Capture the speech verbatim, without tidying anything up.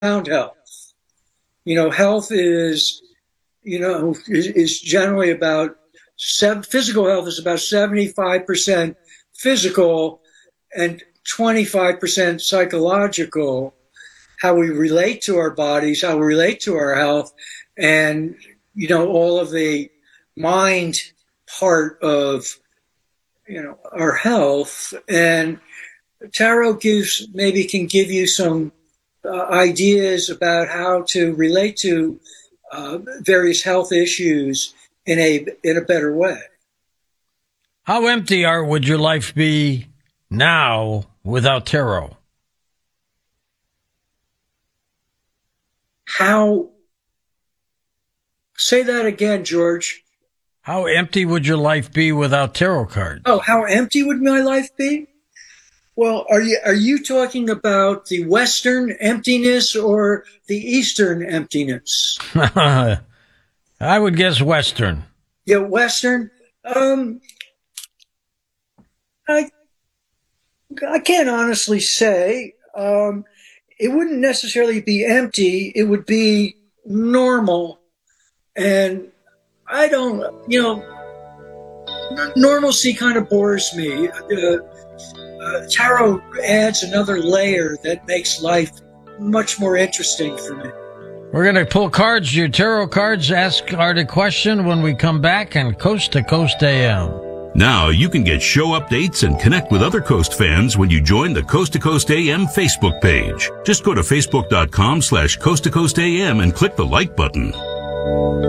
around health. You know, health is, you know, is, is generally about seven, physical health is about seventy-five percent physical and twenty-five percent psychological, how we relate to our bodies, how we relate to our health, and, you know, all of the mind part of, you know, our health. And tarot gives, maybe can give you some uh, ideas about how to relate to uh, various health issues in a in a better way. How empty are would your life be now without tarot? How? Say that again, George. How empty would your life be without tarot cards? Oh, how empty would my life be? Well, are you are you talking about the Western emptiness or the Eastern emptiness? I would guess Western. Yeah, Western. Um, I I can't honestly say. Um, it wouldn't necessarily be empty. It would be normal, and I don't. You know, normalcy kind of bores me. Uh, uh, tarot adds another layer that makes life much more interesting for me. We're going to pull cards, your tarot cards, ask Art a question when we come back on Coast to Coast A M. Now you can get show updates and connect with other Coast fans when you join the Coast to Coast A M Facebook page. Just go to facebook.com slash Coast to Coast AM and click the like button.